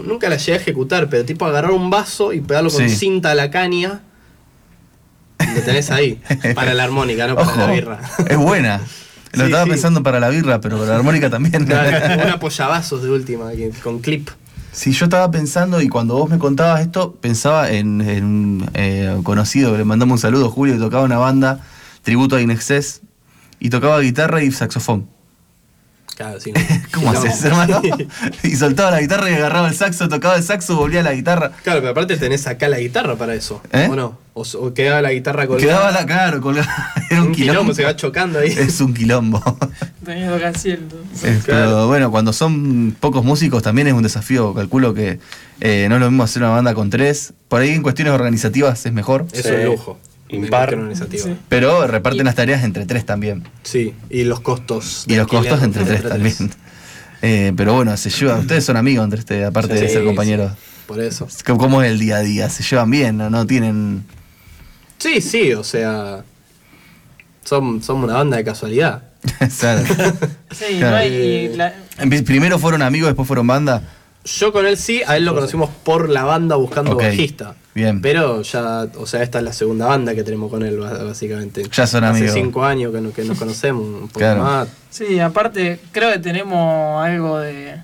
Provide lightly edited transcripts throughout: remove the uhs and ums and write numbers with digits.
nunca la llegué a ejecutar, pero tipo agarrar un vaso y pegarlo con cinta a la caña. Lo tenés ahí, para la armónica, no para la birra. Es buena. Lo estaba pensando para la birra, pero para la armónica también. Claro, un apoyavasos de última, con clip. Sí, yo estaba pensando, y cuando vos me contabas esto, pensaba en un conocido, que le mandamos un saludo, Julio, que tocaba una banda, tributo a Inexcess, y tocaba guitarra y saxofón. Claro, sí. ¿Cómo haces, hermano? Y soltaba la guitarra y agarraba el saxo, tocaba el saxo, volvía a la guitarra. Claro, pero aparte tenés acá la guitarra para eso, ¿o no? O quedaba la guitarra colgada. Colgada. Era un quilombo. Se va chocando ahí. Es un quilombo. Tenía que tocar cielo. Pero bueno, cuando son pocos músicos también es un desafío. Calculo que no es lo mismo hacer una banda con 3. Por ahí en cuestiones organizativas es mejor. Eso es lujo. Impar. Sí. Pero reparten las tareas entre 3 también. Sí, y los costos. Y los costos entre 3 también. Pero bueno, se llevan. Ustedes son amigos aparte de ser compañeros. Sí, por eso. ¿Cómo es el día a día? ¿Se llevan bien? ¿No tienen...? Sí, o sea... Somos una banda de casualidad. Claro. Sí, claro. No hay... Primero fueron amigos, después fueron banda. Yo con él sí, a él lo conocimos por la banda buscando bajista. Bien. Pero ya, o sea, esta es la segunda banda que tenemos con él, básicamente. Ya son amigos. Hace 5 años que nos conocemos, un poco más. Sí, aparte, creo que tenemos algo de...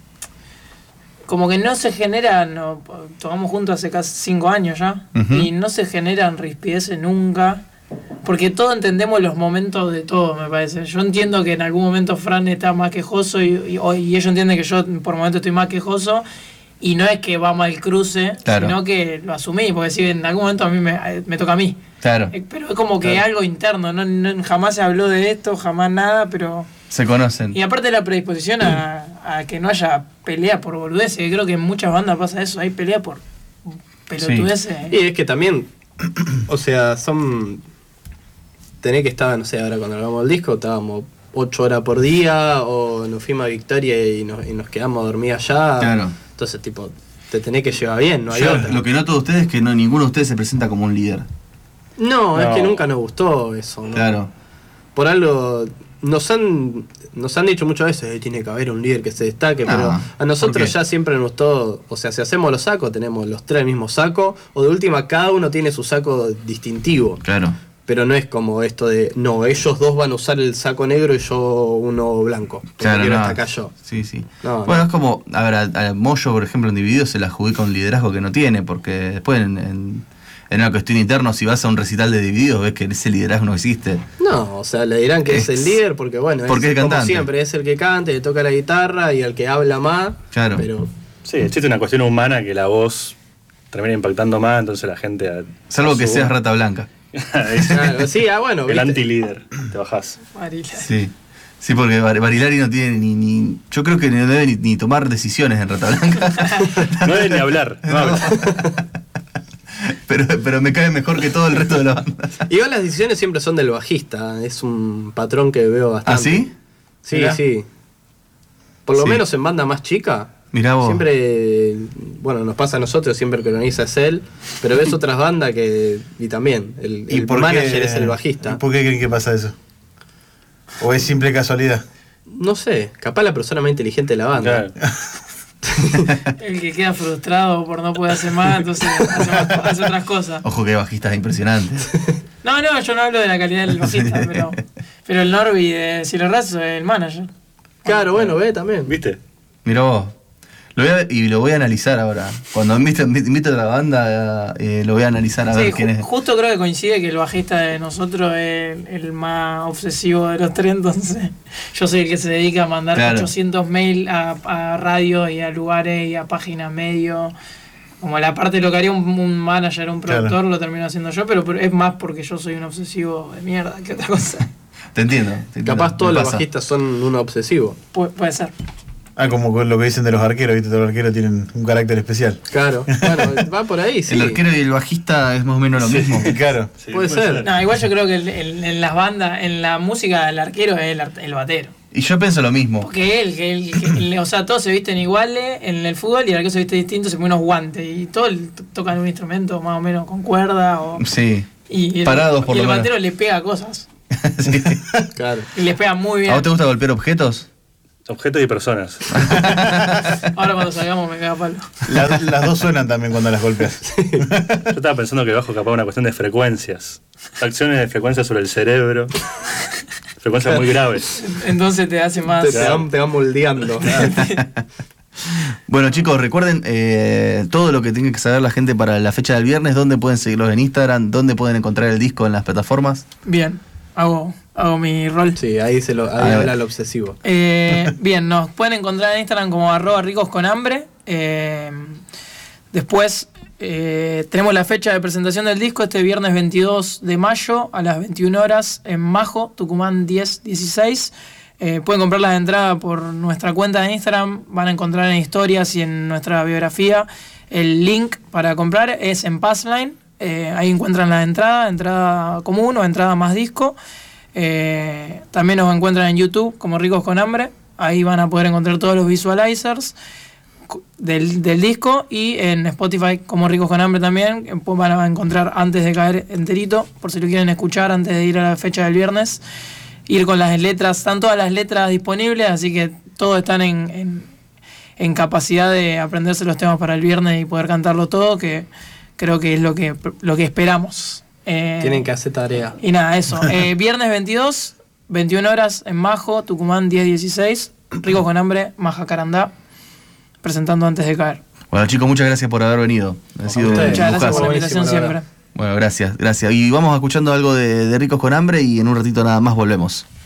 Como que no se generan, tocamos juntos hace casi 5 años ya, y no se generan rispideces nunca, porque todos entendemos los momentos de todo, me parece. Yo entiendo que en algún momento Fran está más quejoso y ellos entienden que yo por momento estoy más quejoso, y no es que vamos al cruce, sino que lo asumí, porque si en algún momento a mí me toca a mí. Claro. Pero es como que algo interno, no jamás se habló de esto, jamás nada, pero... Se conocen. Y aparte la predisposición a que no haya pelea por boludeces, que creo que en muchas bandas pasa eso, hay pelea por pelotudeces. Sí. Y es que también, o sea, tenés que estar, no sé, ahora cuando grabamos el disco, estábamos 8 horas por día, o nos fuimos a Victoria y nos quedamos a dormir allá. Claro. Entonces, tipo, te tenés que llevar bien, no hay otra. Lo que noto de ustedes es que ninguno de ustedes se presenta como un líder. No, es que nunca nos gustó eso, ¿no? Claro. Por algo... Nos han dicho muchas veces tiene que haber un líder que se destaque, pero a nosotros ya siempre nos gustó, o sea, si hacemos los sacos, tenemos los 3 el mismo saco, o de última cada uno tiene su saco distintivo. Claro. Pero no es como esto de, no, ellos dos van a usar el saco negro y yo uno blanco. Claro, quiero hasta acá yo. Sí, sí. No, bueno, es como, a ver, a Moyo, por ejemplo, en Divididos se la adjudica un liderazgo que no tiene, porque después en una cuestión interna, si vas a un recital de Divididos, ves que ese liderazgo no existe. No, o sea, le dirán que es el líder porque, bueno, porque es el cantante. como siempre, es el que canta, le toca la guitarra y el que habla más. Claro. Pero... Sí, existe una cuestión humana que la voz termina impactando más, entonces la gente... Salvo que seas Rata Blanca. Claro, sí, bueno. El anti-líder, te bajás. Sí. Sí, porque Barilari no tiene ni yo creo que no debe ni tomar decisiones en Rata Blanca. No debe ni hablar, no habla. Pero me cae mejor que todo el resto de la banda. Igual las decisiones siempre son del bajista, es un patrón que veo bastante. ¿Ah, sí? Sí, Mirá. sí. Por lo menos en banda más chica. Mirá vos. Siempre, bueno, nos pasa a nosotros, siempre que organiza es él, pero ves otras bandas que, y también, el manager es el bajista. ¿Y por qué creen que pasa eso? ¿O es simple casualidad? No sé, capaz la persona más inteligente de la banda. Claro. El que queda frustrado por no poder hacer más, entonces hace otras cosas. Ojo que hay bajistas impresionantes. No, yo no hablo de la calidad del bajista, pero el Norby de Cielo Raso es el manager. Claro, bueno, ve también. ¿Viste? Mirá vos. Lo voy a analizar ahora. Cuando invito a la banda, lo voy a analizar a ver quién es. Justo creo que coincide que el bajista de nosotros es el más obsesivo de los 3, entonces yo soy el que se dedica a mandar 800 mails a radio y a lugares y a páginas medio. Como la parte de lo que haría un manager, un productor, lo termino haciendo yo, pero es más porque yo soy un obsesivo de mierda que otra cosa. Te entiendo. Capaz todos los bajistas son un obsesivo. Puede ser. Como con lo que dicen de los arqueros, ¿viste? Todos los arqueros tienen un carácter especial. Claro, bueno, va por ahí, sí. El arquero y el bajista es más o menos lo mismo. Claro. Sí, puede ser. No, igual yo creo que en las bandas, en la música, el arquero es el batero. Y yo pienso lo mismo. Porque él, o sea, todos se visten iguales en el fútbol y el arquero se viste distinto, se pone unos guantes y todos tocan un instrumento más o menos con cuerda o... Sí. Y parados por lo menos. Y el batero le pega cosas. Sí. Claro. Y les pega muy bien. ¿A vos te gusta golpear objetos? Objetos y personas. Ahora cuando salgamos me caga palo. Las dos suenan también cuando las golpeas. Yo estaba pensando que bajo capaz una cuestión de frecuencias. Acciones de frecuencias sobre el cerebro. Frecuencias muy graves. Entonces te hace más... Te va moldeando. Bueno, chicos, recuerden todo lo que tiene que saber la gente para la fecha del viernes. ¿Dónde pueden seguirlos en Instagram? ¿Dónde pueden encontrar el disco en las plataformas? Bien, hago mi rol. Sí, ahí habla el obsesivo. Bien, nos pueden encontrar en Instagram como @ricosconhambre. Después tenemos la fecha de presentación del disco este viernes 22 de mayo a las 21 horas en Majo, Tucumán 1016. Pueden comprar las entradas por nuestra cuenta de Instagram. Van a encontrar en historias y en nuestra biografía el link para comprar. Es en Passline. Ahí encuentran la entrada común o entrada más disco. También nos encuentran en YouTube como Ricos con Hambre. Ahí van a poder encontrar todos los visualizers del disco. Y en Spotify como Ricos con Hambre también. Van a encontrar Antes de Caer enterito, por si lo quieren escuchar antes de ir a la fecha del viernes. Ir con las letras, están todas las letras disponibles, así que todos están en capacidad de aprenderse los temas para el viernes y poder cantarlo todo, que creo que es lo que esperamos. Tienen que hacer tarea. Y nada, eso. Viernes 22, 21 horas en Majo, Tucumán 1016, Ricos con Hambre, Maja Carandá, presentando Antes de Caer. Bueno, chicos, muchas gracias por haber venido. Muchas gracias por la invitación siempre. Bueno, gracias. Y vamos escuchando algo de Ricos con Hambre y en un ratito nada más volvemos.